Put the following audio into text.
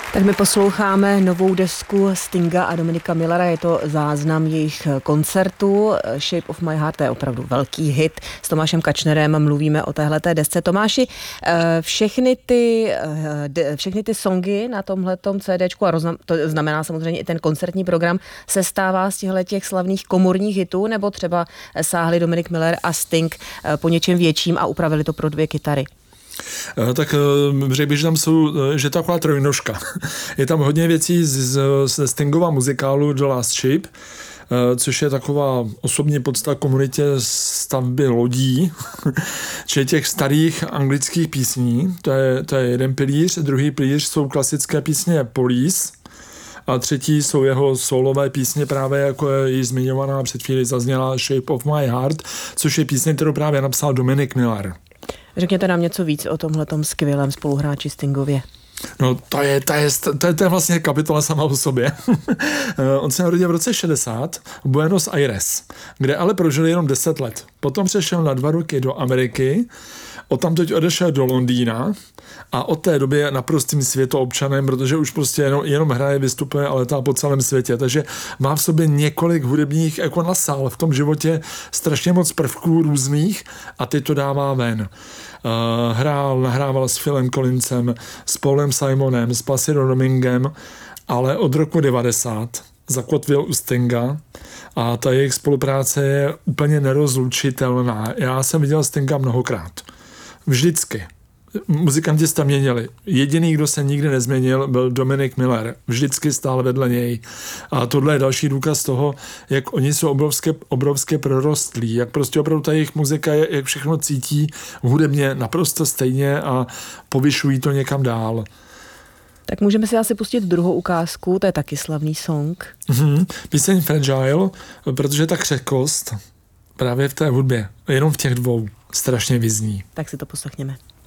Tak my posloucháme novou desku Stinga a Dominika Millera, je to záznam jejich koncertu. Shape of my heart, to je opravdu velký hit. S Tomášem Kačnerem mluvíme o téhleté desce. Tomáši, všechny ty songy na tomhletom CDčku, a to znamená samozřejmě i ten koncertní program, se stává z těch slavných komorních hitů, nebo třeba sáhli Dominik Miller a Sting po něčem větším a upravili to pro 2 kytary? Tak řekl bych, že je to taková trojnožka. Je tam hodně věcí ze Stingova muzikálu The Last Ship, což je taková osobní podsta komunitě stavby lodí, čili těch starých anglických písní. To je jeden pilíř. Druhý pilíř jsou klasické písně Police, a třetí jsou jeho solové písně, právě jako je již zmiňovaná před chvíli zazněla Shape of my heart, což je písně, kterou právě napsal Dominik Miller. Řekněte nám něco víc o tomhletom skvělém spoluhráči Stingově. No, to je vlastně kapitola sama o sobě. On se narodil v roce 60 v Buenos Aires, kde ale prožil jenom 10 let. Potom přešel na 2 roky do Ameriky, odtamtud odešel do Londýna a od té doby je naprostým světoobčanem, protože už prostě jenom hraje, vystupuje a letá po celém světě. Takže má v sobě několik hudebních, jako nasál v tom strašně moc prvků různých a teď to dává ven. Nahrával s Philem Collinsem, s Paulem Simonem, s Placido Domingem, ale od roku 90 zakotvil u Stinga a ta jejich spolupráce je úplně nerozlučitelná. Já jsem viděl Stinga mnohokrát. Vždycky. Muzikanti se tam měnili. Jediný, kdo se nikdy nezměnil, byl Dominik Miller. Vždycky stál vedle něj. A tohle je další důkaz toho, jak oni jsou obrovské prorostlí, jak prostě opravdu ta jejich muzika je, jak všechno cítí hudebně naprosto stejně a povyšují to někam dál. Tak můžeme si asi pustit druhou ukázku, to je taky slavný song. Píseň Fragile, protože ta křehkost právě v té hudbě, jenom v těch 2, strašně vyzní. Tak si to poslechněme.